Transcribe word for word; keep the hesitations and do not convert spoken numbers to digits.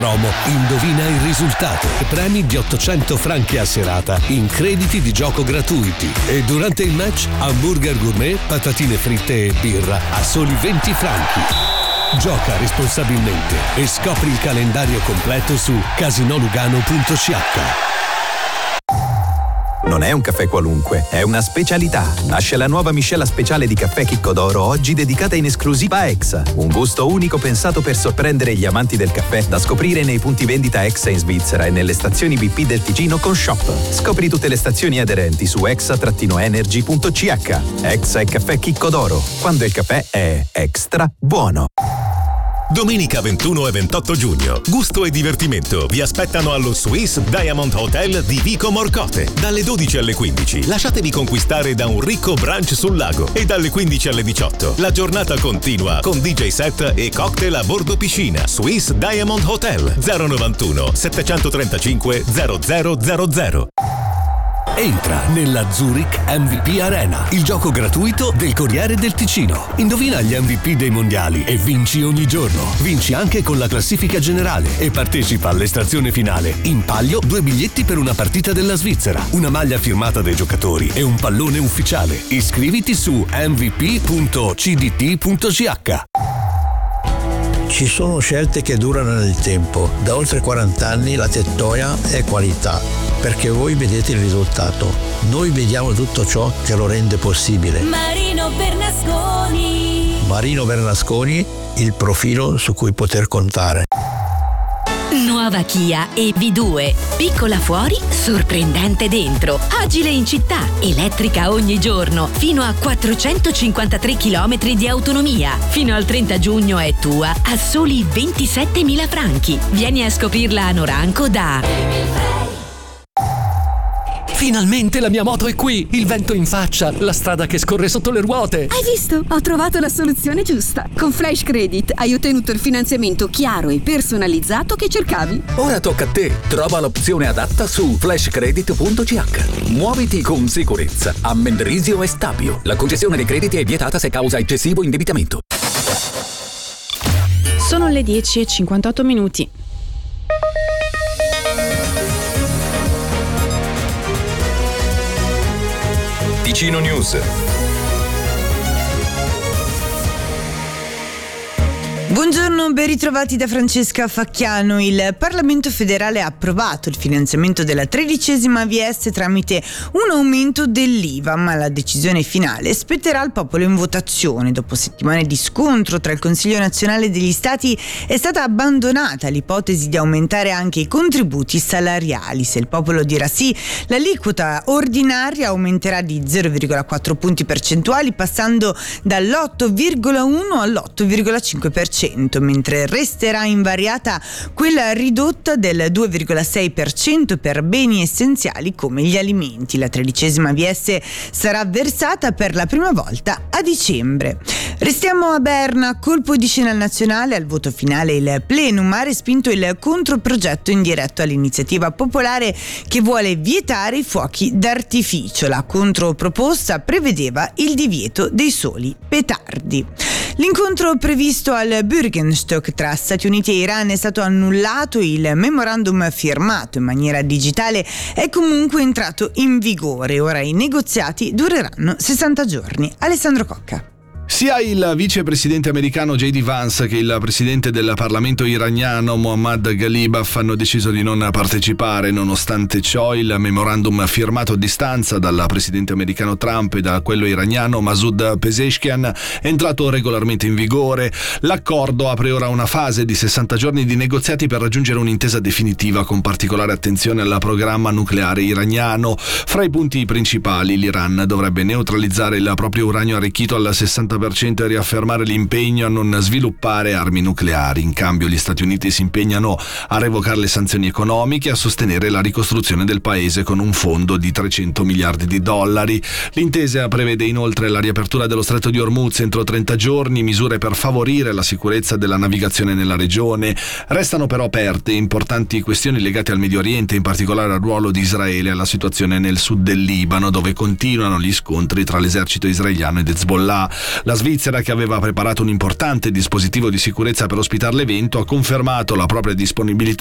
Promo Indovina il risultato. Premi di ottocento franchi a serata in crediti di gioco gratuiti. E durante il match hamburger gourmet, patatine fritte e birra a soli venti franchi. Gioca responsabilmente e scopri il calendario completo su casinolugano punto c h. Non è un caffè qualunque, è una specialità. Nasce la nuova miscela speciale di caffè Chicco d'Oro, oggi dedicata in esclusiva a Exa. Un gusto unico pensato per sorprendere gli amanti del caffè, da scoprire nei punti vendita Exa in Svizzera e nelle stazioni B P del Ticino con Shop. Scopri tutte le stazioni aderenti su exa energy punto c h. Exa è caffè Chicco d'Oro, quando il caffè è extra buono. Domenica ventuno e ventotto giugno, gusto e divertimento vi aspettano allo Swiss Diamond Hotel di Vico Morcote. Dalle dodici alle quindici lasciatevi conquistare da un ricco brunch sul lago e dalle quindici alle diciotto la giornata continua con D J set e cocktail a bordo piscina. Swiss Diamond Hotel zero novantuno settecentotrentacinque zero zero zero zero. Entra nella Zurich M V P Arena, il gioco gratuito del Corriere del Ticino. Indovina gli M V P dei mondiali e vinci ogni giorno. Vinci anche con la classifica generale e partecipa all'estrazione finale. In palio due biglietti per una partita della Svizzera, una maglia firmata dai giocatori e un pallone ufficiale. Iscriviti su m v p punto c d t punto c h. Ci sono scelte che durano nel tempo. Da oltre quaranta anni la Tettoia è qualità, perché voi vedete il risultato. Noi vediamo tutto ciò che lo rende possibile. Marino Bernasconi. Marino Bernasconi, il profilo su cui poter contare. Nuova Kia E V due. Piccola fuori, sorprendente dentro. Agile in città, elettrica ogni giorno. Fino a quattrocentocinquantatré chilometri di autonomia. Fino al trenta giugno è tua a soli ventisettemila franchi. Vieni a scoprirla a Noranco da... Finalmente la mia moto è qui! Il vento in faccia, la strada che scorre sotto le ruote. Hai visto? Ho trovato la soluzione giusta. Con Flash Credit hai ottenuto il finanziamento chiaro e personalizzato che cercavi. Ora tocca a te. Trova l'opzione adatta su flash credit punto c h. Muoviti con sicurezza a Mendrisio e Stabio. La concessione dei crediti è vietata se causa eccessivo indebitamento. Sono le dieci e cinquantotto minuti. Ticino News. Buongiorno, ben ritrovati da Francesca Facchiano. Il Parlamento federale ha approvato il finanziamento della tredicesima V S tramite un aumento dell'I V A, ma la decisione finale spetterà al popolo in votazione. Dopo settimane di scontro tra il Consiglio nazionale degli Stati è stata abbandonata l'ipotesi di aumentare anche i contributi salariali. Se il popolo dirà sì, l'aliquota ordinaria aumenterà di zero virgola quattro punti percentuali, passando dall'otto virgola uno all'otto virgola cinque per cento. Mentre resterà invariata quella ridotta del due virgola sei per cento per beni essenziali come gli alimenti. La tredicesima V S sarà versata per la prima volta a dicembre. Restiamo a Berna, colpo di scena nazionale. Al voto finale il plenum ha respinto il controprogetto indiretto all'iniziativa popolare che vuole vietare i fuochi d'artificio. La controproposta prevedeva il divieto dei soli petardi. L'incontro previsto al Bürgenstock tra Stati Uniti e Iran è stato annullato. Il memorandum firmato in maniera digitale è comunque entrato in vigore. Ora i negoziati dureranno sessanta giorni. Alessandro Cocca. Sia il vicepresidente americano J D Vance che il presidente del Parlamento iraniano Mohammad Ghalibaf hanno deciso di non partecipare. Nonostante ciò, il memorandum firmato a distanza dal presidente americano Trump e da quello iraniano Masoud Pezeshkian è entrato regolarmente in vigore. L'accordo apre ora una fase di sessanta giorni di negoziati per raggiungere un'intesa definitiva, con particolare attenzione al programma nucleare iraniano. Fra i punti principali, l'Iran dovrebbe neutralizzare il proprio uranio arricchito al sessanta per cento e riaffermare l'impegno a non sviluppare armi nucleari. In cambio, gli Stati Uniti si impegnano a revocare le sanzioni economiche e a sostenere la ricostruzione del paese con un fondo di trecento miliardi di dollari. L'intesa prevede inoltre la riapertura dello stretto di Hormuz entro trenta giorni, misure per favorire la sicurezza della navigazione nella regione. Restano però aperte importanti questioni legate al Medio Oriente, in particolare al ruolo di Israele e alla situazione nel sud del Libano, dove continuano gli scontri tra l'esercito israeliano ed Hezbollah. La La Svizzera, che aveva preparato un importante dispositivo di sicurezza per ospitare l'evento, ha confermato la propria disponibilità